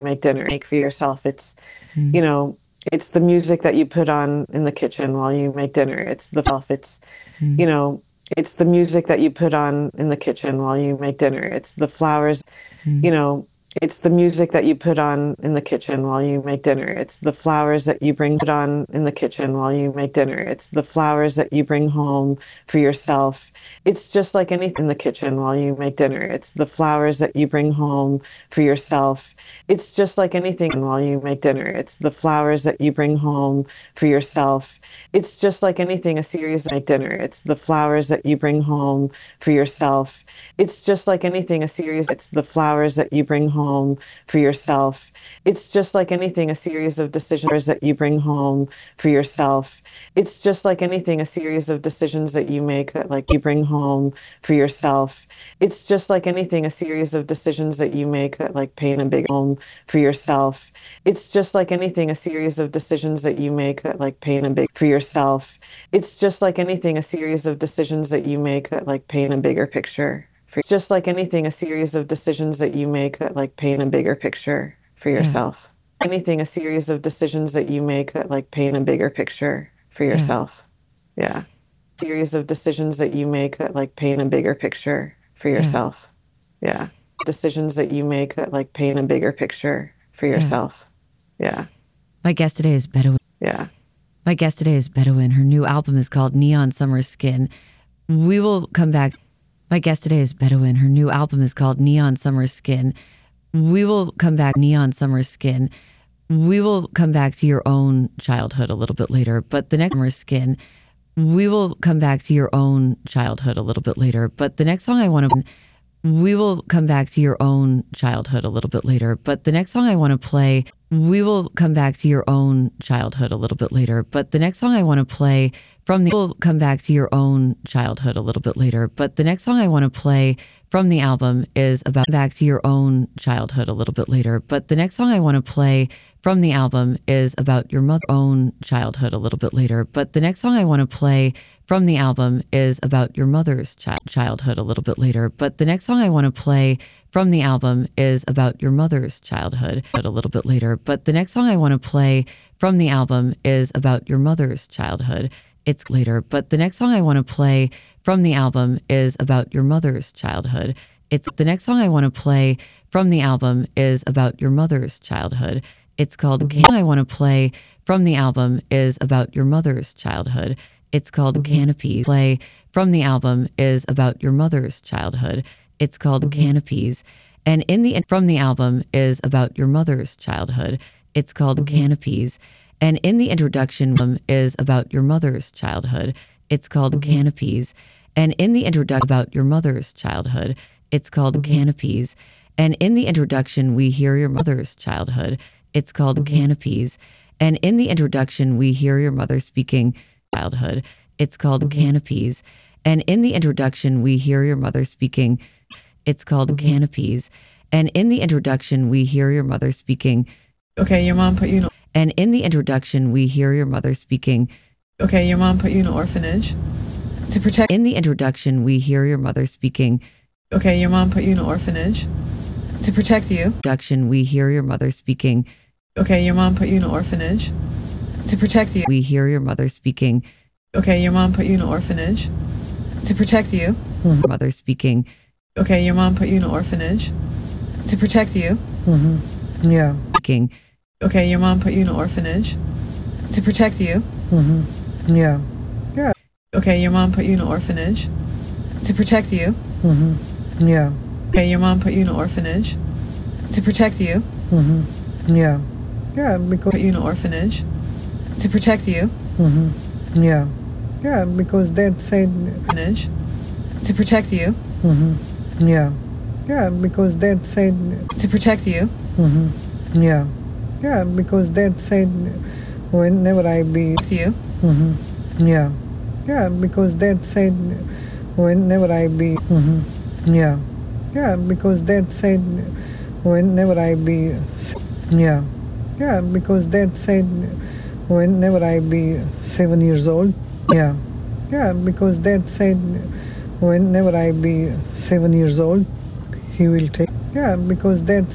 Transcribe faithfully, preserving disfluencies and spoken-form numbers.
make dinner, make for yourself. It's, you Mm. know, it's the music that you put on in the kitchen while you make dinner. It's the it's, you Mm. know, it's the music that you put on in the kitchen while you make dinner. It's the flowers, you Mm. know, it's the music that you put on in the kitchen while you make dinner. It's the flowers that you bring put on in the kitchen while you make dinner. It's the flowers that you bring home for yourself. It's just like anything in the kitchen while you make dinner. It's the flowers that you bring home for yourself. It's just like anything while you make dinner. It's the flowers that you bring home for yourself. It's just like anything a series make dinner. It's the flowers that you bring home for yourself. It's just like anything a series. It's the flowers that you bring home for yourself. It's just like anything a series of decisions that you bring home for yourself. It's just like anything a series of decisions that you make that like you bring home for yourself. It's just like anything a series of decisions that you make that like paint a big home for yourself. It's just like anything a series of decisions that you make that like paint a big for yourself. It's just like anything a series of decisions that you make that like paint a bigger picture. For, just like anything a series of decisions that you make that like paint a bigger picture for Yeah. yourself. Anything a series of decisions that you make that like paint a bigger picture for Yeah. yourself. Yeah. Series of decisions that you make that like paint a bigger picture for Yeah. yourself. Yeah. Decisions that you make that like paint a bigger picture for Yeah. yourself. Yeah. My guest today is Bedouin. Yeah. My guest today is Bedouin. Her new album is called Neon Summer Skin. We will come back. My guest today is Bedouin. Her new album is called Neon Summer Skin. We will come back. Neon Summer Skin. We will come back to your own childhood a little bit later, but the next Summer Skin. We will come back to your own childhood a little bit later, but the next song I want to we will come back to your own childhood a little bit later, but the next song I want to play, we will come back to your own childhood a little bit later, but the next song I want to play from the we'll come back to your own childhood a little bit later, but the next song I want to play from the album is about back to your own childhood a little bit later, but the next song I want to play from the album is about your mother's own childhood a little bit later, but the next song I want to play from the album is about your mother's chi- childhood a little bit later, but the next song I want to play from the album is about your mother's childhood a little bit later, but the next song I want to play from the album is about your mother's childhood. It's later, but the next song I want to play from the album is about your mother's childhood. It's the next song I want to play from the album is about your mother's childhood. It's called Can- I want to play from the album is about your mother's childhood. It's called Canopies. Play from the album is about your mother's childhood. It's called Canopies. And in the from the album is about your mother's childhood. It's called Canopies. And in the introduction is about your mother's childhood. It's called Canopies. And in the introduction about your mother's childhood. It's called Canopies. And in the introduction we hear your mother's childhood. It's called Canopies. And in the introduction we hear your mother speaking childhood. It's called Canopies. And in the introduction we hear your mother speaking. It's called Canopies. And in the introduction we hear your mother speaking. Okay, your mom put you in a And in the introduction, we hear your mother speaking. Okay, your mom put you in an orphanage to protect. In the introduction, we hear your mother speaking. Okay, your mom put you in an orphanage to protect you. Introduction, we hear your mother speaking. Okay, your mom put you in an orphanage to protect you. We hear your mother speaking. Okay, your mom put you in an orphanage to protect you. Mm-hmm. Mother speaking. Okay, your mom put you in an orphanage to protect you. Mm-hmm. Yeah. Speaking. Okay, your mom put you in an orphanage to protect you. Mm-hmm. Yeah. Yeah. Okay, your mom put you in an orphanage to protect you. Mm-hmm. Yeah. Okay, your mom put you in an orphanage to protect you. Mm-hmm. Yeah. Yeah, because put you in an orphanage to protect you. Mm-hmm. Yeah. Yeah, because dad said orphanage to protect you. Mm-hmm. Yeah. Yeah, because dad said to protect you. Mm-hmm. Yeah. Yeah, because dad said whenever I be you. Mm-hmm. Yeah. Yeah, because dad said whenever I be Mm-hmm. Yeah. Yeah, because dad said whenever I be Yeah. Yeah, because dad said whenever I be seven years old. Yeah. Yeah, because dad said whenever I be seven years old, he will take. Yeah, because dad